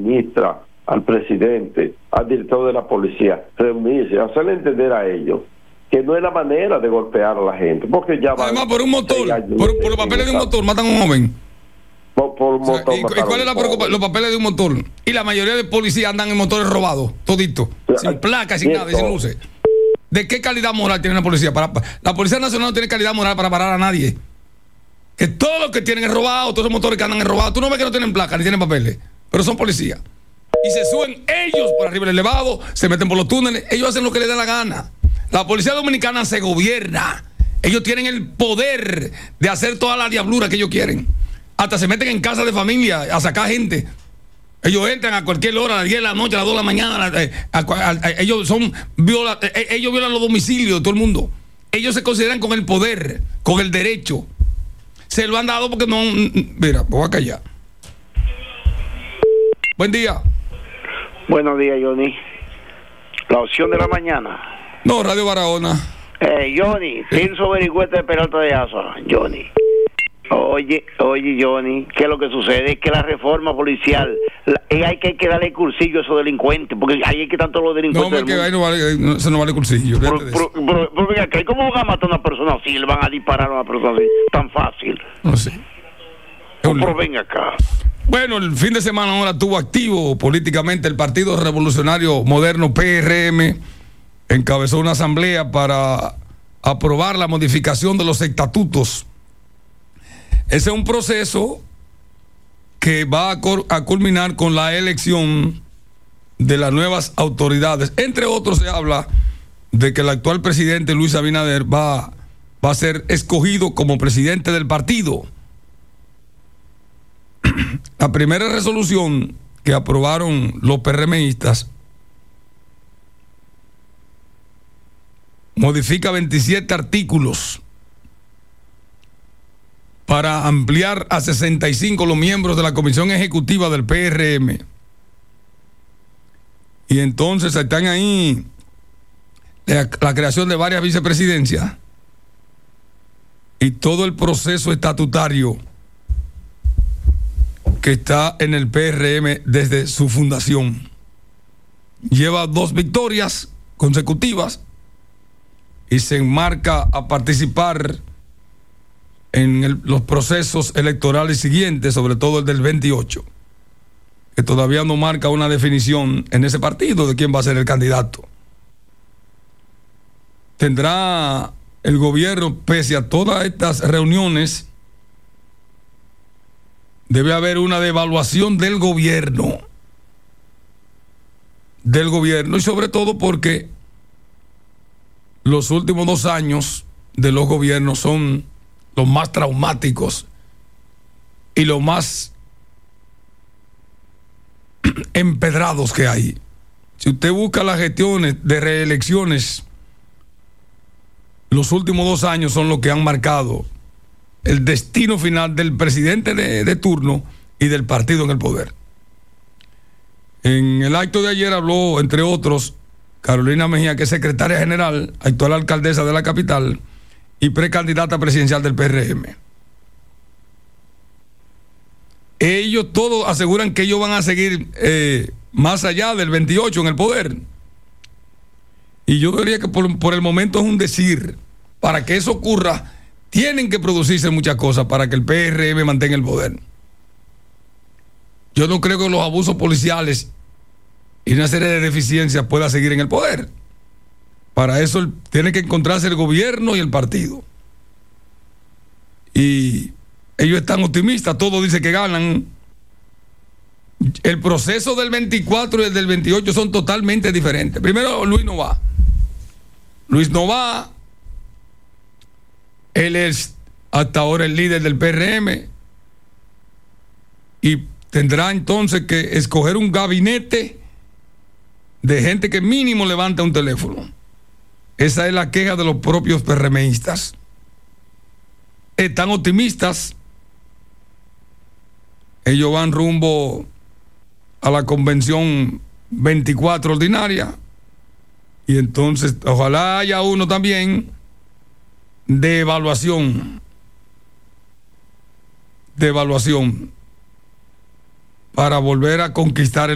ministra, al presidente, al director de la policía, reunirse, hacerle entender a ellos que no es la manera de golpear a la gente, porque ya va. Además, por un motor, por los papeles de un motor, matan a un joven. Por un motor. ¿Y cuál es la preocupación? Los papeles de un motor. Y la mayoría de policías andan en motores robados, todito, sin placas, sin nada, y sin luces. ¿De qué calidad moral tiene la policía? La Policía Nacional no tiene calidad moral para parar a nadie. Que todos los que tienen es robado, todos los motores que andan es robados. Tú no ves que no tienen placas ni tienen papeles, pero son policías. Y se suben ellos por arriba del elevado, se meten por los túneles, ellos hacen lo que les da la gana. La policía dominicana se gobierna. Ellos tienen el poder de hacer toda la diablura que ellos quieren. Hasta se meten en casa de familia a sacar gente. Ellos entran a cualquier hora, a las 10 de la noche, a las 2 de la mañana. Ellos violan los domicilios de todo el mundo. Ellos se consideran con el poder, con el derecho. Se lo han dado porque no. Mira, me voy a callar. Buen día. Buenos días, Johnny. La opción de la mañana. No, Radio Barahona. Johnny, Tirso Vericueta de Peralta de Asa. Johnny. Oye, Johnny, ¿qué es lo que sucede? Es que la reforma policial, hay que darle cursillo a esos delincuentes, porque ahí es que están todos los delincuentes. No, porque ahí no vale, eso no vale cursillo. Pero venga, ¿cómo van a matar a una persona así? Le van a disparar a una persona así, tan fácil. No sé. Pero venga acá. Bueno, el fin de semana ahora estuvo activo políticamente el Partido Revolucionario Moderno, PRM, encabezó una asamblea para aprobar la modificación de los estatutos. Ese es un proceso que va a culminar con la elección de las nuevas autoridades. Entre otros, se habla de que el actual presidente Luis Abinader va a ser escogido como presidente del partido. La primera resolución que aprobaron los PRMistas modifica 27 artículos para ampliar a 65 los miembros de la Comisión Ejecutiva del PRM. Y entonces están ahí la creación de varias vicepresidencias y todo el proceso estatutario que está en el PRM desde su fundación. Lleva 2 victorias consecutivas y se enmarca a participar en los procesos electorales siguientes, sobre todo el del 28, que todavía no marca una definición en ese partido de quién va a ser el candidato. Tendrá el gobierno, pese a todas estas reuniones, debe haber una devaluación del gobierno, y sobre todo porque los últimos 2 años de los gobiernos son los más traumáticos y los más empedrados que hay. Si usted busca las gestiones de reelecciones, los últimos 2 años son los que han marcado el destino final del presidente de turno y del partido en el poder. En el acto de ayer habló, entre otros, Carolina Mejía, que es secretaria general, actual alcaldesa de la capital y precandidata presidencial del PRM. Ellos todos aseguran que ellos van a seguir más allá del 28 en el poder. Y yo diría que por el momento es un decir. Para que eso ocurra, tienen que producirse muchas cosas para que el PRM mantenga el poder. Yo no creo que los abusos policiales y una serie de deficiencias puedan seguir en el poder. Para eso tiene que encontrarse el gobierno y el partido. Y ellos están optimistas, todos dicen que ganan. El proceso del 24 y el del 28 son totalmente diferentes. Primero, Luis Nová, él es hasta ahora el líder del PRM y tendrá entonces que escoger un gabinete de gente que mínimo levanta un teléfono. Esa es la queja de los propios PRMistas. Están optimistas. Ellos van rumbo a la convención 24 ordinaria y entonces ojalá haya uno también de evaluación para volver a conquistar el